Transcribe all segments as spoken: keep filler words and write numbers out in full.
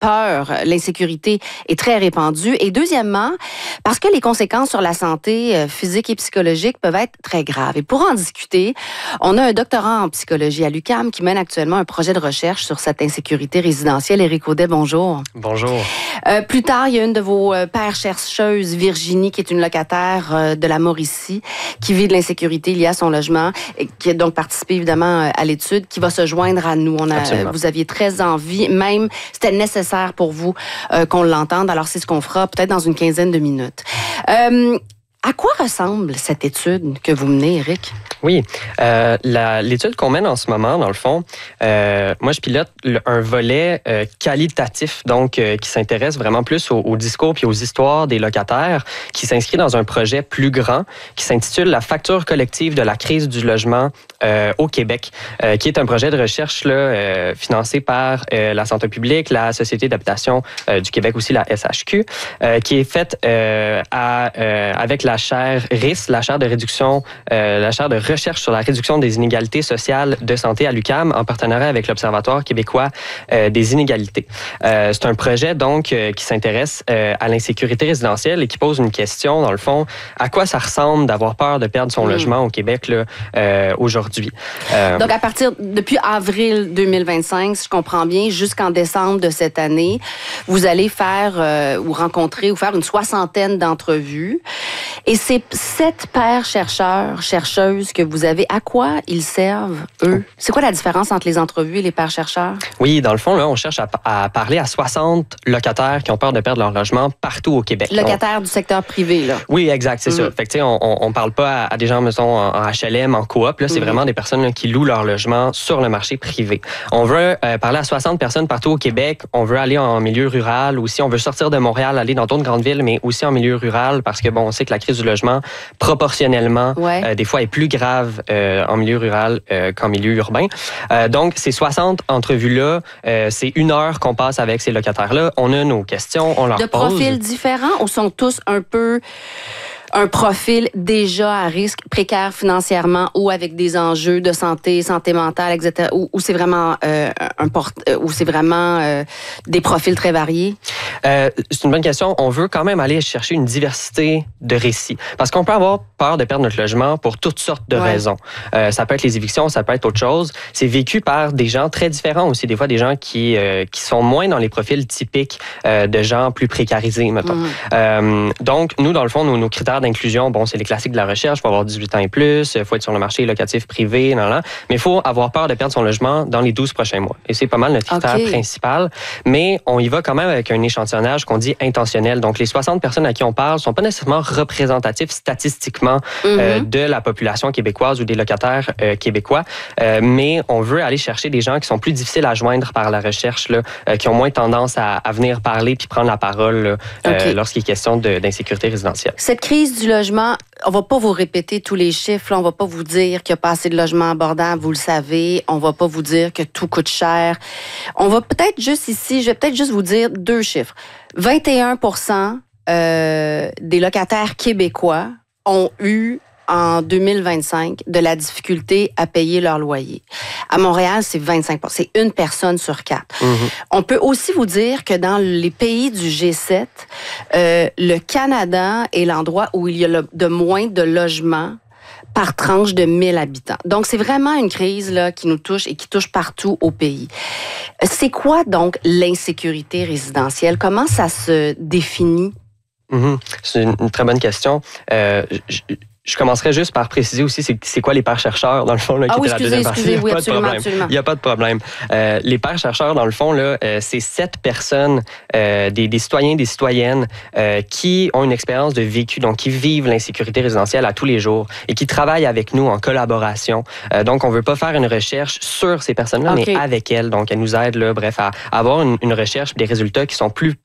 peur, l'insécurité est très répandue. Et deuxièmement, parce que les conséquences sur la santé physique et psychologique peuvent être très graves. Et pour en discuter, on a un doctorat en psychologie à l'U Q A M qui mène actuellement un projet de recherche sur cette insécurité résidentielle. Éric Audet, bonjour. Bonjour. Euh, plus tard, il y a une de vos euh, pères chercheuses, Virginie, qui est une locataire euh, de la Mauricie, qui vit de l'insécurité liée à son logement, et qui a donc participé évidemment à l'étude, qui va se joindre à nous. On a, vous aviez très envie, même c'était nécessaire pour vous euh, qu'on l'entende. Alors, c'est ce qu'on fera peut-être dans une quinzaine de minutes. Euh, à quoi ressemble cette étude que vous menez, Éric? Oui, euh, la, l'étude qu'on mène en ce moment, dans le fond, euh, moi, je pilote le, un volet euh, qualitatif, donc euh, qui s'intéresse vraiment plus au, au discours puis aux histoires des locataires, qui s'inscrit dans un projet plus grand qui s'intitule La facture collective de la crise du logement euh, au Québec, euh, qui est un projet de recherche là, euh, financé par euh, la Santé publique, la Société d'habitation euh, du Québec, aussi la S H Q, euh, qui est faite euh, à, euh, avec la chaire R I S, la chaire de réduction, euh, la chaire de recherche sur la réduction des inégalités sociales de santé à l'U Q A M en partenariat avec l'Observatoire québécois euh, des inégalités. Euh, c'est un projet donc euh, qui s'intéresse euh, à l'insécurité résidentielle et qui pose une question, dans le fond, à quoi ça ressemble d'avoir peur de perdre son mmh. logement au Québec là, euh, aujourd'hui. Euh, donc, à partir, depuis avril deux mille vingt-cinq, si je comprends bien, jusqu'en décembre de cette année, vous allez faire euh, ou rencontrer ou faire une soixantaine d'entrevues. Et ces sept pairs chercheurs, chercheuses que vous avez, à quoi ils servent, eux? C'est quoi la différence entre les entrevues et les pairs chercheurs? Oui, dans le fond, là, on cherche à, à parler à soixante locataires qui ont peur de perdre leur logement partout au Québec. Locataires on... du secteur privé, là? Oui, exact, c'est mmh. ça. Fait que, tu sais, on, on, on parle pas à, à des gens, mettons, en, en H L M, en coop, là, c'est mmh. vraiment des personnes là, qui louent leur logement sur le marché privé. On veut euh, parler à soixante personnes partout au Québec. On veut aller en milieu rural aussi. On veut sortir de Montréal, aller dans d'autres grandes villes, mais aussi en milieu rural parce que, bon, on sait que la crise du logement, proportionnellement, ouais. euh, des fois, est plus grave euh, en milieu rural euh, qu'en milieu urbain. Euh, donc, ces soixante entrevues-là, euh, c'est une heure qu'on passe avec ces locataires-là. On a nos questions, on leur de pose. De profils différents ou sont tous un peu... un profil déjà à risque, précaire financièrement ou avec des enjeux de santé, santé mentale, et cetera, ou, ou c'est vraiment, euh, un port, euh, ou c'est vraiment euh, des profils très variés? Euh, c'est une bonne question. On veut quand même aller chercher une diversité de récits. Parce qu'on peut avoir peur de perdre notre logement pour toutes sortes de ouais. raisons. Euh, ça peut être les évictions, ça peut être autre chose. C'est vécu par des gens très différents aussi. Des fois, des gens qui, euh, qui sont moins dans les profils typiques euh, de gens plus précarisés, mettons. Mmh. Euh, donc, nous, dans le fond, nos, nos critères d'inclusion, bon, c'est les classiques de la recherche. Il faut avoir dix-huit ans et plus, il faut être sur le marché locatif privé, nan, nan, mais il faut avoir peur de perdre son logement dans les douze prochains mois. Et c'est pas mal notre critère okay. principal. Mais on y va quand même avec un échantillonnage qu'on dit intentionnel. Donc, les soixante personnes à qui on parle sont pas nécessairement représentatifs statistiquement mm-hmm. euh, de la population québécoise ou des locataires euh, québécois, euh, mais on veut aller chercher des gens qui sont plus difficiles à joindre par la recherche, là, euh, qui ont moins tendance à, à venir parler puis prendre la parole là, okay. euh, lorsqu'il est question de, d'insécurité résidentielle. Cette crise du logement, on va pas vous répéter tous les chiffres, là, on va pas vous dire qu'il n'y a pas assez de logements abordables, vous le savez, on va pas vous dire que tout coûte cher. On va peut-être juste ici, je vais peut-être juste vous dire deux chiffres. vingt et un pour cent euh, des locataires québécois ont eu en deux mille vingt-cinq de la difficulté à payer leur loyer. À Montréal, c'est vingt-cinq pour cent. C'est une personne sur quatre. Mm-hmm. On peut aussi vous dire que dans les pays du G sept, euh, le Canada est l'endroit où il y a le, de moins de logements par tranche de mille habitants. Donc, c'est vraiment une crise là, qui nous touche et qui touche partout au pays. C'est quoi donc l'insécurité résidentielle? Comment ça se définit? Mm-hmm. C'est une, une très bonne question. Euh, je, Je commencerai juste par préciser aussi c'est, c'est quoi les pairs chercheurs, dans le fond, là, qui ah oui, était la deuxième partie. Excusez, oui, absolument, absolument. Il n'y a pas de problème. Euh, les pairs chercheurs, dans le fond, là, euh, c'est sept personnes, euh, des, des citoyens, des citoyennes, euh, qui ont une expérience de vécu, donc qui vivent l'insécurité résidentielle à tous les jours et qui travaillent avec nous en collaboration. Euh, donc, on ne veut pas faire une recherche sur ces personnes-là, okay. mais avec elles. Donc, elles nous aident, là, bref, à avoir une, une recherche et des résultats qui sont plus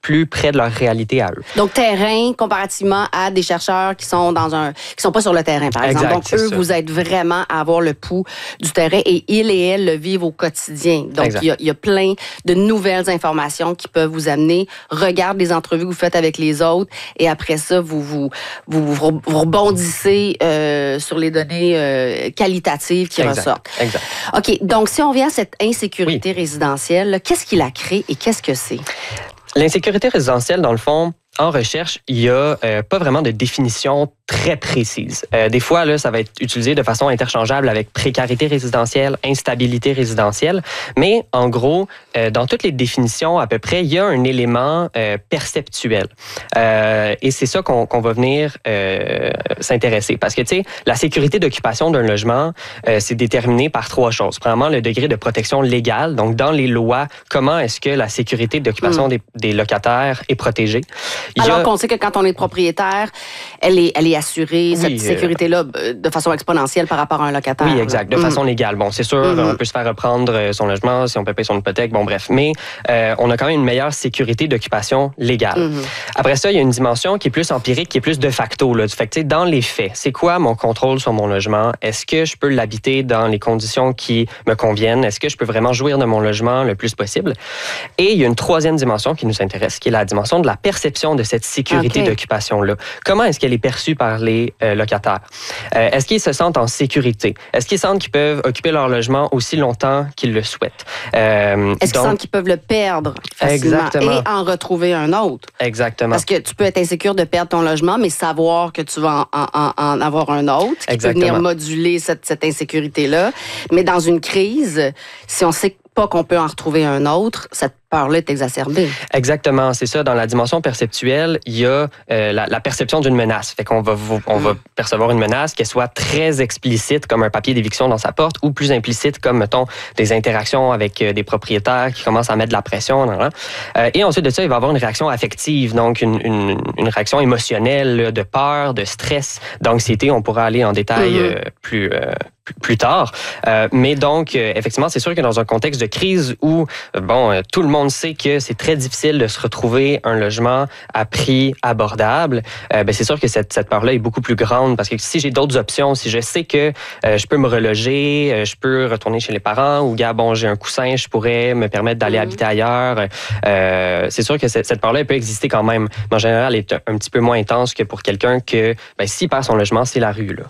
plus près de leur réalité à eux. Donc, terrain, comparativement à des chercheurs qui sont dans un, qui sont pas sur le terrain, par exemple. Exact, Donc, eux, ça. vous êtes vraiment à avoir le pouls du terrain et ils et elles le vivent au quotidien. Donc, il y, a, il y a plein de nouvelles informations qui peuvent vous amener. Regarde les entrevues que vous faites avec les autres et après ça, vous vous, vous, vous, vous rebondissez euh, sur les données euh, qualitatives qui exact, ressortent. Exact. OK. Donc, si on vient à cette insécurité oui. résidentielle, là, qu'est-ce qui la crée et qu'est-ce que c'est? L'insécurité résidentielle, dans le fond, en recherche, il n'y a euh, pas vraiment de définition très précise. Euh, des fois, là, ça va être utilisé de façon interchangeable avec précarité résidentielle, instabilité résidentielle. Mais en gros, euh, dans toutes les définitions, à peu près, il y a un élément euh, perceptuel. Euh, et c'est ça qu'on, qu'on va venir euh, s'intéresser. Parce que, tu sais, la sécurité d'occupation d'un logement, euh, c'est déterminé par trois choses. Premièrement, le degré de protection légale. Donc, dans les lois, comment est-ce que la sécurité d'occupation mmh. des, des locataires est protégée? Il Alors a... qu'on sait que quand on est propriétaire, elle est, elle est assurée, oui, cette sécurité-là, de façon exponentielle par rapport à un locataire. Oui, exact, de mmh. façon légale. Bon, c'est sûr, mmh. on peut se faire reprendre son logement si on peut payer son hypothèque, bon bref. Mais euh, on a quand même une meilleure sécurité d'occupation légale. Mmh. Après ça, il y a une dimension qui est plus empirique, qui est plus de facto. Là. Fait que, tu sais, dans les faits, c'est quoi mon contrôle sur mon logement? Est-ce que je peux l'habiter dans les conditions qui me conviennent? Est-ce que je peux vraiment jouir de mon logement le plus possible? Et il y a une troisième dimension qui nous intéresse, qui est la dimension de la perception de cette sécurité okay. d'occupation-là. Comment est-ce qu'elle est perçue par les euh, locataires? Euh, est-ce qu'ils se sentent en sécurité? Est-ce qu'ils sentent qu'ils peuvent occuper leur logement aussi longtemps qu'ils le souhaitent? Euh, est-ce donc, qu'ils sentent qu'ils peuvent le perdre facilement exactement. et en retrouver un autre? Exactement. Parce que tu peux être insécure de perdre ton logement, mais savoir que tu vas en, en, en avoir un autre qui exactement. peut venir moduler cette, cette insécurité-là. Mais dans une crise, si on sait pas qu'on peut en retrouver un autre, cette peur-là est exacerbée. Exactement, c'est ça. Dans la dimension perceptuelle, il y a euh, la, la perception d'une menace. Fait qu'on va, on mm. va percevoir une menace, qu'elle soit très explicite, comme un papier d'éviction dans sa porte, ou plus implicite, comme, mettons, des interactions avec euh, des propriétaires qui commencent à mettre de la pression. Là, là. Euh, et ensuite de ça, il va y avoir une réaction affective, donc une, une, une réaction émotionnelle de peur, de stress, d'anxiété. On pourra aller en détail mm. euh, plus... Euh, plus tard. Euh, mais donc, euh, effectivement, c'est sûr que dans un contexte de crise où, euh, bon, euh, tout le monde sait que c'est très difficile de se retrouver un logement à prix abordable, euh, ben c'est sûr que cette, cette peur-là est beaucoup plus grande parce que si j'ai d'autres options, si je sais que euh, je peux me reloger, euh, je peux retourner chez les parents ou, gars, bon, j'ai un coussin, je pourrais me permettre d'aller mmh. habiter ailleurs, euh, c'est sûr que cette, cette peur-là, elle peut exister quand même, mais en général, elle est un, un petit peu moins intense que pour quelqu'un que, ben, s'il perd son logement, c'est la rue, là.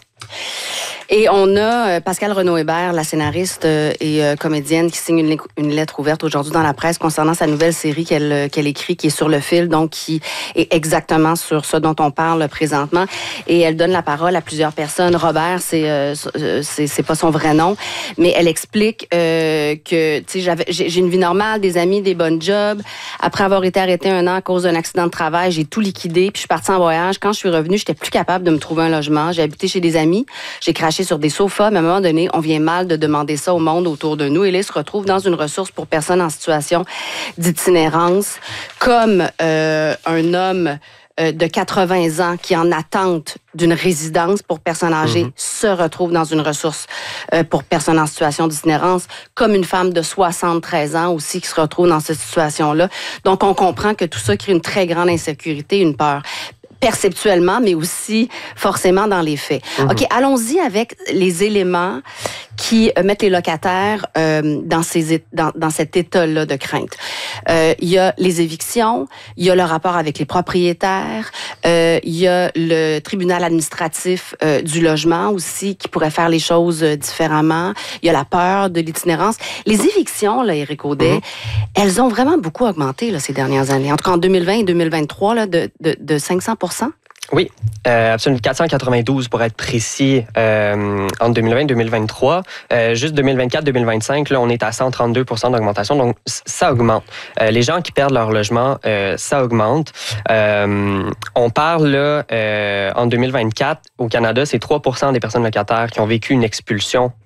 Et on a Pascale Renaud-Hébert, la scénariste et comédienne, qui signe une, une lettre ouverte aujourd'hui dans la presse concernant sa nouvelle série qu'elle, qu'elle écrit, qui est sur le fil, donc qui est exactement sur ce dont on parle présentement. Et elle donne la parole à plusieurs personnes. Robert, c'est euh, c'est, c'est pas son vrai nom, mais elle explique euh, que tu sais, j'avais, j'ai, j'ai une vie normale, des amis, des bonnes jobs. Après avoir été arrêtée un an à cause d'un accident de travail, j'ai tout liquidé, puis je suis partie en voyage. Quand je suis revenue, j'étais plus capable de me trouver un logement. J'ai habité chez des amis, j'ai craché sur des sofas, mais à un moment donné, on vient mal de demander ça au monde autour de nous. Et là, ils se retrouvent dans une ressource pour personnes en situation d'itinérance, comme euh, un homme euh, de quatre-vingts ans qui est en attente d'une résidence pour personnes âgées mm-hmm. se retrouve dans une ressource euh, pour personnes en situation d'itinérance, comme une femme de soixante-treize ans aussi qui se retrouve dans cette situation-là. Donc, on comprend que tout ça crée une très grande insécurité, une peur. Perceptuellement, mais aussi forcément dans les faits. Mm-hmm. OK, allons-y avec les éléments qui mettent les locataires euh, dans, ces, dans, dans cet état-là de crainte. Euh, il y a les évictions, il y a le rapport avec les propriétaires, euh, il y a le tribunal administratif euh, du logement aussi qui pourrait faire les choses différemment. Il y a la peur de l'itinérance. Les évictions, là, Éric Audet, mm-hmm. elles ont vraiment beaucoup augmenté là, ces dernières années. En tout cas, en deux mille vingt et deux mille vingt-trois, là, de, de, de cinq cents pour cent. Oui, euh, absolument. quatre cent quatre-vingt-douze pour être précis euh, entre deux mille vingt et deux mille vingt-trois. Euh, juste deux mille vingt-quatre deux mille vingt-cinq, là, on est à cent trente-deux pour cent d'augmentation. Donc, ça augmente. Euh, les gens qui perdent leur logement, euh, ça augmente. Euh, on parle, là, euh, en deux mille vingt-quatre, au Canada, c'est trois pour cent des personnes locataires qui ont vécu une expulsion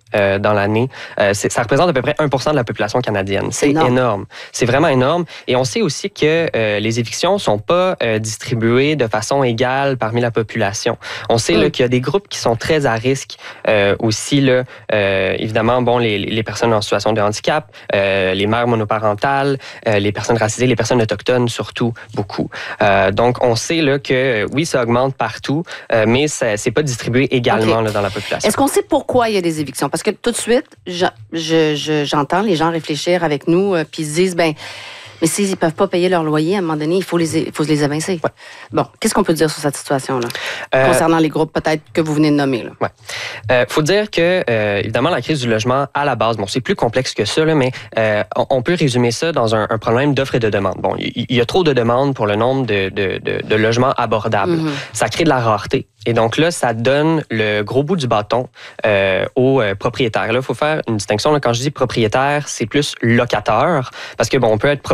euh, dans l'année. Euh, c'est, ça représente à peu près un pour cent de la population canadienne. C'est énorme. énorme. C'est vraiment énorme. Et on sait aussi que euh, les évictions sont pas euh, distribuées de façon égale parmi la population. On sait mm. là, qu'il y a des groupes qui sont très à risque euh, aussi. Là, euh, évidemment, bon, les, les personnes en situation de handicap, euh, les mères monoparentales, euh, les personnes racisées, les personnes autochtones surtout, beaucoup. Euh, donc, on sait là, que oui, ça augmente partout, euh, mais ça, c'est pas distribué également okay. là, dans la population. Est-ce qu'on sait pourquoi il y a des évictions? Parce que tout de suite, je, je, je, j'entends les gens réfléchir avec nous, euh, puis ils se disent, ben, mais s'ils ne peuvent pas payer leur loyer, à un moment donné, il faut les, il faut les évincer. Ouais. Bon, qu'est-ce qu'on peut dire sur cette situation-là, euh, concernant les groupes peut-être que vous venez de nommer? Il ouais. euh, faut dire que, euh, évidemment, la crise du logement, à la base, bon, c'est plus complexe que ça, là, mais euh, on, on peut résumer ça dans un, un problème d'offre et de demande. Bon, il y, y a trop de demandes pour le nombre de, de, de, de logements abordables. Mm-hmm. Ça crée de la rareté. Et donc là, ça donne le gros bout du bâton euh, aux euh, propriétaires. Là, il faut faire une distinction. Là, quand je dis propriétaire, c'est plus locateur, parce que bon, on peut être